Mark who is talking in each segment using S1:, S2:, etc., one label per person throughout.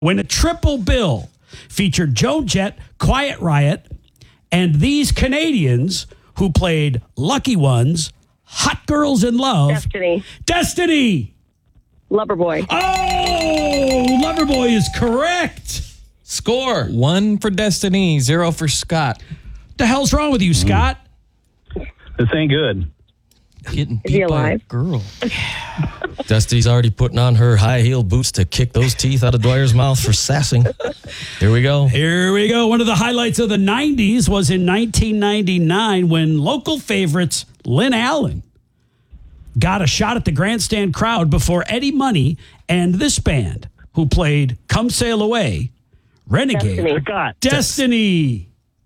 S1: when a triple bill featured Joan Jett, Quiet Riot, and these Canadians who played Lucky Ones, Hot Girls in Love. Destiny.
S2: Loverboy.
S1: Oh, Loverboy is correct.
S3: Score. 1 for Destiny, 0 for Scott.
S1: The hell's wrong with you, Scott?
S4: This ain't good.
S3: Getting
S2: Is he
S3: beat by a
S2: alive?
S3: girl.
S5: Destiny's already putting on her high heel boots to kick those teeth out of Dwyer's mouth for sassing. Here we go.
S1: Here we go. One of the highlights of the 90s was in 1999 when local favorites Lynn Allen got a shot at the grandstand crowd before Eddie Money and this band who played Come Sail Away, Renegade. Destiny.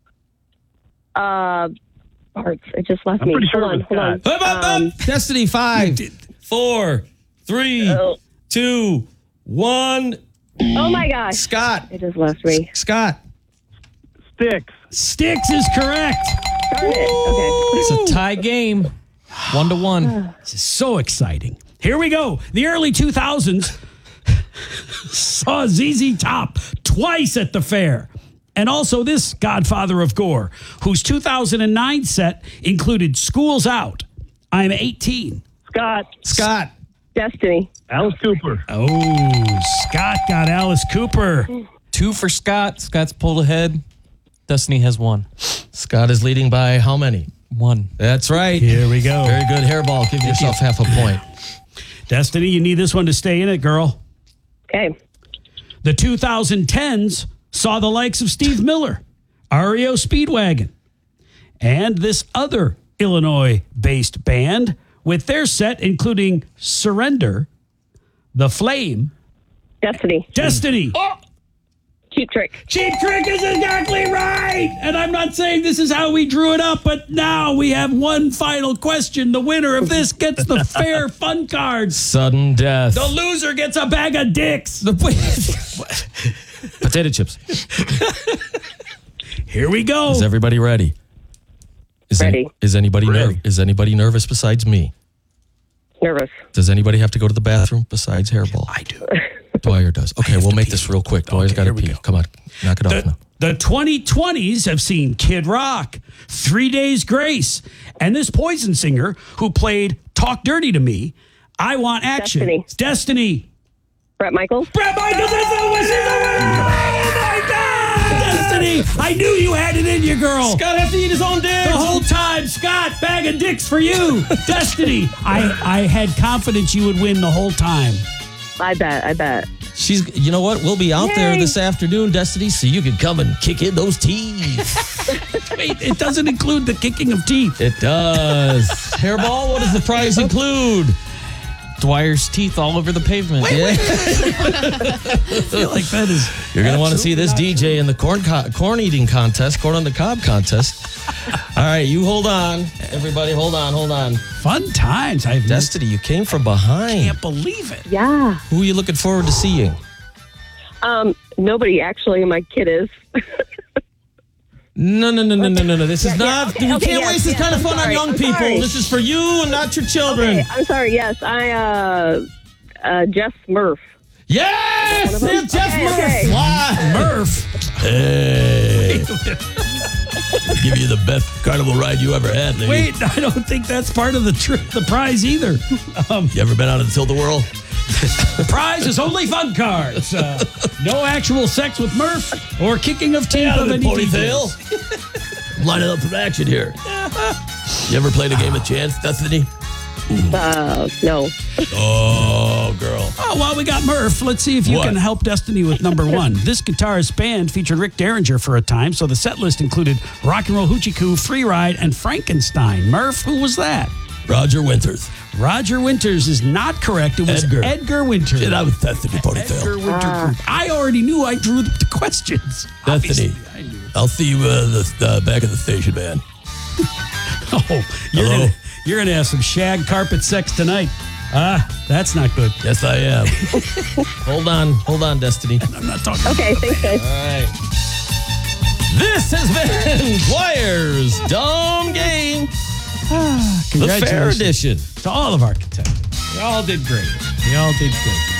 S2: Parts. It just left me. Hold on.
S5: Destiny, 5, 4, 3, 2, 1.
S2: Oh my gosh.
S5: Scott.
S2: It just left me.
S5: Scott.
S1: Sticks is correct.
S2: Darn it. Okay.
S3: It's a tie game. 1-1.
S1: This is so exciting. Here we go. The early 2000s saw ZZ Top twice at the fair. And also this godfather of gore, whose 2009 set included School's Out, I'm 18.
S4: Scott.
S2: Destiny.
S4: Alice Cooper.
S1: Oh, Scott got Alice Cooper.
S3: 2 for Scott. Scott's pulled ahead. Destiny has 1.
S5: Scott is leading by how many?
S3: 1.
S5: That's right.
S1: Here we go.
S5: Very good hairball. Give yourself half a point.
S1: Destiny, you need this one to stay in it, girl.
S2: Okay.
S1: The 2010s saw the likes of Steve Miller, REO Speedwagon, and this other Illinois-based band with their set including Surrender, The Flame,
S2: Destiny.
S1: Oh!
S2: Cheap Trick.
S1: Cheap Trick is exactly right. And I'm not saying this is how we drew it up, but now we have one final question. The winner of this gets the fair fun cards.
S5: Sudden death.
S1: The loser gets a bag of dicks.
S5: Potato chips.
S1: Here we go.
S5: Is everybody ready?
S2: Ready.
S5: Is anybody nervous besides me?
S2: Nervous.
S5: Does anybody have to go to the bathroom besides hairball?
S1: I do.
S5: Dwyer does. Okay, we'll make this real quick. Dwyer's got to pee. Come on. Knock it off now.
S1: The 2020s have seen Kid Rock, 3 Days Grace, and this Poison singer who played Talk Dirty to Me, I Want Action. Destiny.
S2: Bret Michaels.
S1: Bret Michaels is the winner. Oh my God. Destiny. I knew you had it in you, girl.
S5: Scott has to eat his own dick.
S1: The whole time, Scott, bag of dicks for you. Destiny. I had confidence you would win the whole time.
S2: I bet.
S5: She's, you know what? We'll be out there this afternoon, Destiny, so you can come and kick in those teeth.
S1: Wait, it doesn't include the kicking of teeth.
S5: It does. Hairball, what does the prize include?
S3: Dwyer's teeth all over the pavement.
S1: I feel like that is.
S5: You're going to want to see this DJ in the corn eating contest, corn on the cob contest. All right, you hold on. Everybody, hold on.
S1: Fun times.
S5: Destiny, you came from behind.
S1: Can't believe it.
S2: Yeah.
S5: Who are you looking forward to seeing?
S2: Nobody, actually. My kid is.
S5: No. This is not.
S2: Okay,
S5: we can't waste this kind of fun on young people.
S2: Sorry.
S5: This is for you and not your children.
S2: Okay, I'm sorry. Yes, Jeff Murph.
S5: Yes!
S2: Okay,
S5: Jeff Murph.
S2: okay.
S5: Why? Murph. Hey. Give you the best carnival ride you ever had, lady.
S1: Wait, I don't think that's part of the prize either.
S5: You ever been out of the Tilt-A-Whirl?
S1: The prize is only fun cards. No actual sex with Murph or kicking of teeth of any
S5: ponytail. Line it up for action here. You ever played a game of chance, Destiny?
S2: No.
S5: Oh, girl.
S1: Oh, well, we got Murph. Let's see if you can help Destiny with number one. This guitarist band featured Rick Derringer for a time, so the set list included Rock and Roll Hoochie Coo, Free Ride, and Frankenstein. Murph, who was that?
S5: Roger Winters.
S1: Roger Winters is not correct. It was Edgar Winters.
S5: Shit, I was testing your ponytail.
S1: Edgar Winter. I already knew. I drew the questions.
S5: Destiny, I'll see you the back of the station, man.
S1: Oh, you're gonna have some shag carpet sex tonight. That's not good.
S5: Yes, I am. Hold on, Destiny.
S1: I'm not talking.
S2: Okay, thanks, guys.
S5: All right. This has been Dwyer's Dumb Game. The Fair Edition.
S1: To all of our contestants. They all did great.